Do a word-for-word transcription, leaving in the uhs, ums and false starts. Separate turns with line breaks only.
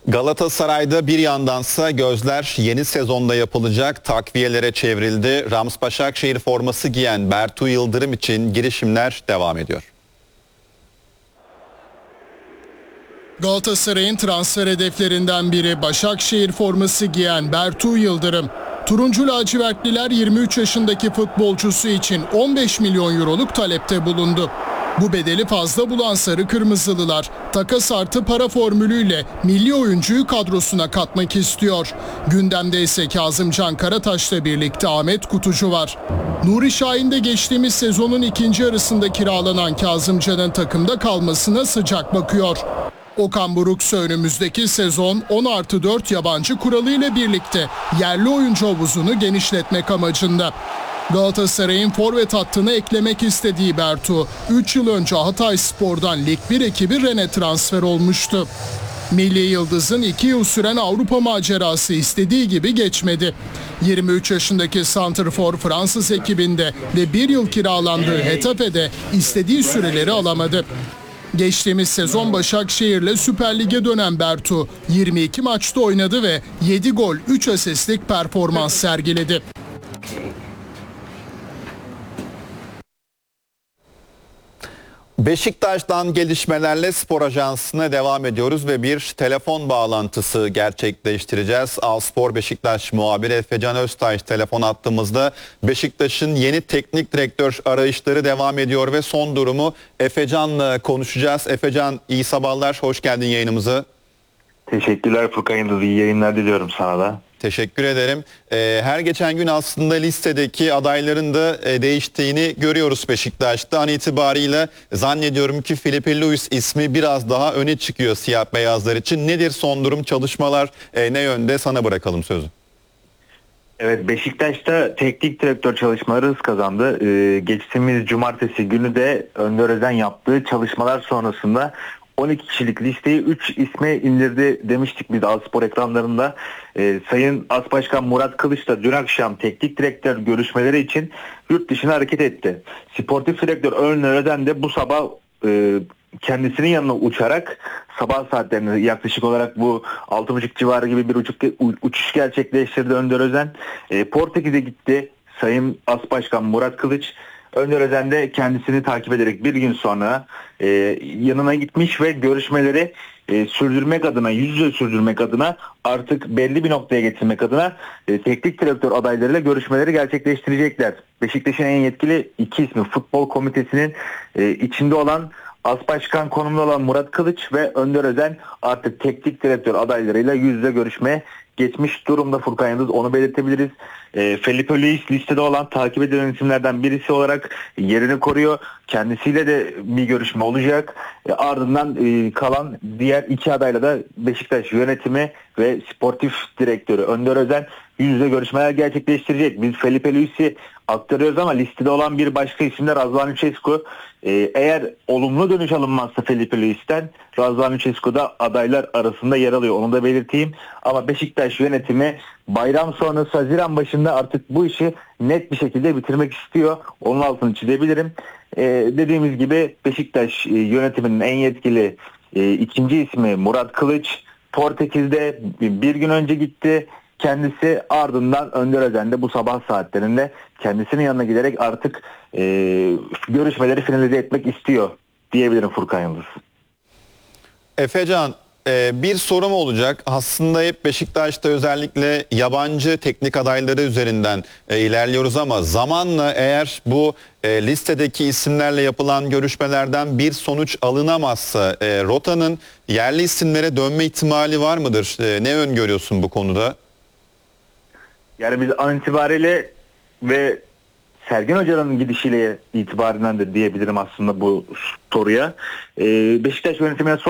Galatasaray'da bir yandansa gözler yeni sezonda yapılacak takviyelere çevrildi. Rams Başakşehir forması giyen Bertu Yıldırım için girişimler devam ediyor.
Galatasaray'ın transfer hedeflerinden biri Başakşehir forması giyen Bertu Yıldırım. Turuncu lacivertliler yirmi üç yaşındaki futbolcusu için on beş milyon euroluk talepte bulundu. Bu bedeli fazla bulan Sarı Kırmızılılar takas artı para formülüyle milli oyuncuyu kadrosuna katmak istiyor. Gündemde ise Kazımcan Karataş'la birlikte Ahmet Kutucu var. Nuri Şahin de geçtiğimiz sezonun ikinci yarısında kiralanan Kazımcan'ın takımda kalmasına sıcak bakıyor. Okan Buruk ise önümüzdeki sezon on artı dört yabancı kuralıyla birlikte yerli oyuncu havuzunu genişletmek amacında. Galatasaray'ın forvet hattına eklemek istediği Bertu, üç yıl önce Hatayspor'dan Lig bir ekibi Rennes'e transfer olmuştu. Milli Yıldız'ın iki yıl süren Avrupa macerası istediği gibi geçmedi. yirmi üç yaşındaki santrfor Fransız ekibinde ve bir yıl kiralandığı Hetafe'de istediği süreleri alamadı. Geçtiğimiz sezon Başakşehir'le Süper Lig'e dönen Bertu yirmi iki maçta oynadı ve yedi gol üç asistlik performans sergiledi.
Beşiktaş'tan gelişmelerle Spor Ajansı'na devam ediyoruz ve bir telefon bağlantısı gerçekleştireceğiz. Alspor Beşiktaş muhabiri Efecan Öztaş telefon attığımızda. Beşiktaş'ın yeni teknik direktör arayışları devam ediyor ve son durumu Efecan'la konuşacağız. Efecan, iyi sabahlar, hoş geldin yayınımıza.
Teşekkürler Furkan Yıldız, iyi yayınlar diliyorum sana da.
Teşekkür ederim. Her geçen gün aslında listedeki adayların da değiştiğini görüyoruz Beşiktaş'ta. An itibariyle zannediyorum ki Filipe Luis ismi biraz daha öne çıkıyor siyah beyazlar için. Nedir son durum, çalışmalar ne yönde, sana bırakalım sözü.
Evet, Beşiktaş'ta teknik direktör çalışmaları hız kazandı. Ee, geçtiğimiz cumartesi günü de Önder Özen yaptığı çalışmalar sonrasında on iki kişilik listeyi üç isme indirdi demiştik biz Alspor ekranlarında. Ee, Sayın Asbaşkan Murat Kılıç da dün akşam teknik direktör görüşmeleri için yurt dışına hareket etti. Sportif direktör Önder Özen de bu sabah e, kendisinin yanına uçarak sabah saatlerinde yaklaşık olarak bu altı buçuk civarı gibi bir uçuk, uçuş gerçekleştirdi Önder Özen. E, Portekiz'e gitti Sayın Asbaşkan Murat Kılıç. Önder Özen de kendisini takip ederek bir gün sonra e, yanına gitmiş ve görüşmeleri e, sürdürmek adına, yüz yüze sürdürmek adına, artık belli bir noktaya getirmek adına e, teknik direktör adaylarıyla görüşmeleri gerçekleştirecekler. Beşiktaş'ın en yetkili iki ismi futbol komitesinin e, içinde olan Asbaşkan konumlu olan Murat Kılıç ve Önder Özen artık teknik direktör adaylarıyla yüz yüze görüşmeye geçmiş durumda Furkan Yıldız, onu belirtebiliriz. E, Filipe Luis listede olan takip edilen isimlerden birisi olarak yerini koruyor. Kendisiyle de bir görüşme olacak. E, ardından e, kalan diğer iki adayla da Beşiktaş yönetimi ve sportif direktörü Önder Özen yüz yüze görüşmeler gerçekleştirecek. Biz Filipe Luis'i aktarıyoruz ama listede olan bir başka isim de Razvan Lucescu. Ee, eğer olumlu dönüş alınmazsa Filipe Luis'ten, Razvan Lucescu da adaylar arasında yer alıyor. Onu da belirteyim. Ama Beşiktaş yönetimi bayram sonrası Haziran başında artık bu işi net bir şekilde bitirmek istiyor. Onun altını çizebilirim. Ee, dediğimiz gibi Beşiktaş e, yönetiminin en yetkili e, ikinci ismi Murat Kılıç. Portekiz'de bir gün önce gitti. Kendisi, ardından Önder Özen de bu sabah saatlerinde kendisinin yanına giderek artık e, görüşmeleri finalize etmek istiyor diyebilirim Furkan Yıldız.
Efecan, e, bir sorum olacak. Aslında hep Beşiktaş'ta özellikle yabancı teknik adayları üzerinden e, ilerliyoruz ama zamanla eğer bu e, listedeki isimlerle yapılan görüşmelerden bir sonuç alınamazsa e, rotanın yerli isimlere dönme ihtimali var mıdır? E, ne öngörüyorsun bu konuda?
Yani biz an itibariyle ve Sergen Hoca'nın gidişiyle itibarındandır diyebilirim aslında bu soruya. Ee, Beşiktaş yönetimine sor